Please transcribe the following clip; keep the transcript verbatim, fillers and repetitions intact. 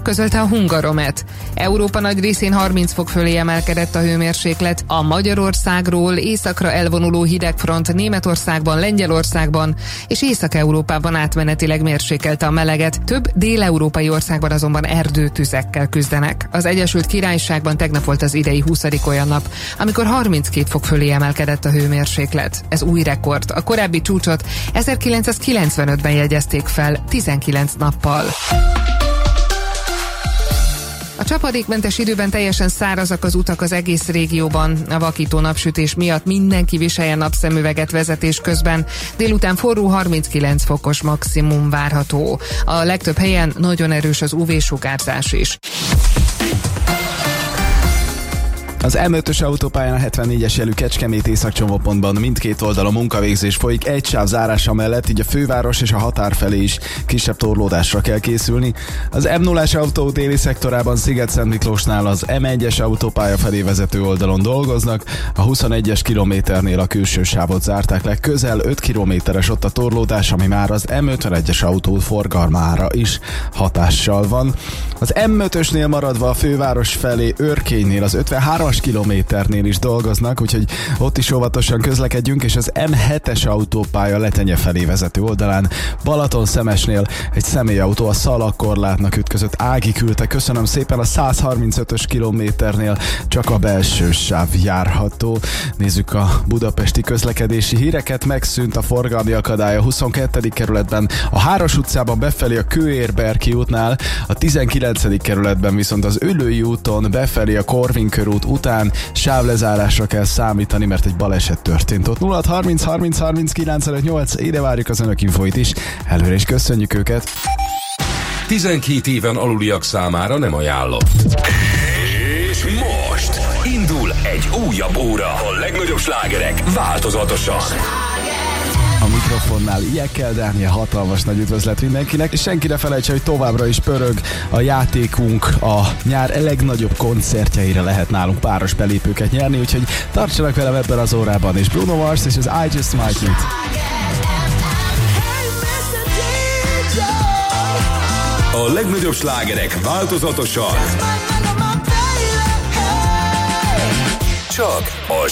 közölte a Hungaromet. Európa nagy részén harminc fok fölé emelkedett a hőmérséklet. A Magyarországról északra elvonuló hidegfront Németországban, Lengyelországban és Észak-Európában átmenetileg mérsékelte a meleget. Több dél-európai országban azonban erdőtüzekkel küzdenek. Az Egyesült Királyságban tegnap volt az idei huszadik olyan nap, amikor harminckét fok fölé emelkedett a hőmérséklet. Ez új rekord. A korábbi csúcsot ezerkilencszázkilencvenötben jegyezték fel tizenkilenc nappal. A csapadékmentes időben teljesen szárazak az utak az egész régióban. A vakító napsütés miatt mindenki viseljen napszemüveget vezetés közben. Délután forró harminckilenc fokos maximum várható. A legtöbb helyen nagyon erős az ú vé-sugárzás is. Az em ötös autópályán a hetvennégyes jelű Kecskemét északcsomópontban mindkét oldalon munkavégzés folyik, egy sáv zárása mellett, így a főváros és a határ felé is kisebb torlódásra kell készülni. Az em nullás autó déli szektorában Sziget-Szent Miklósnál az em egyes autópálya felé vezető oldalon dolgoznak, a huszonegyes kilométernél a külső sávot zárták le, közel öt kilométeres ott a torlódás, ami már az em ötvenegyes autó forgalmára is hatással van. Az em ötösnél maradva a főváros felé Örkénynél az ötvenhárom kilométernél is dolgoznak, úgyhogy ott is óvatosan közlekedjünk, és az em hetes autópálya Letenye felé vezető oldalán Balaton-Szemesnél egy személyautó a szalagkorlátnak ütközött. Ági küldte, köszönöm szépen, a százharmincötös kilométernél csak a belső sáv járható. Nézzük a budapesti közlekedési híreket. Megszűnt a forgalmi akadály a huszonkettedik kerületben, a Háros utcában befelé a Kőér-Berki útnál, a tizenkilencedik kerületben viszont az Üllői úton befelé a Korvin körút után sávlezárásra kell számítani, mert egy baleset történt ott. nulla harminc harminc harminc kilencvenöt nyolc, ide várjuk az önök infóit is. Előre is köszönjük őket. tizenkét éven aluliak számára nem ajánlott. És most indul egy újabb óra. A legnagyobb slágerek változatosan. A mikrofonnál Jekkel Dániel, hatalmas nagy üdvözlet mindenkinek, és senki ne felejtse, hogy továbbra is pörög a játékunk, a nyár legnagyobb koncertjeire lehet nálunk páros belépőket nyerni, úgyhogy tartsanak velem ebben az órában, és Bruno Mars és az I Just Might It. A legnagyobb slágerek változatosan. Csak a